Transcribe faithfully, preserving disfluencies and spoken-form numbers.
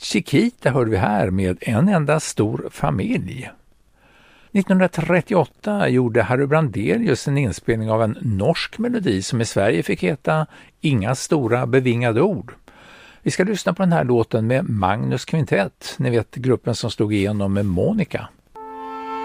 Chiquita hörde vi här med En enda stor familj. nittonhundratrettioåtta gjorde Harry Brandelius en inspelning av en norsk melodi som i Sverige fick heta Inga stora bevingade ord. Vi ska lyssna på den här låten med Magnus Kvintett, ni vet gruppen som slog igenom med Monica.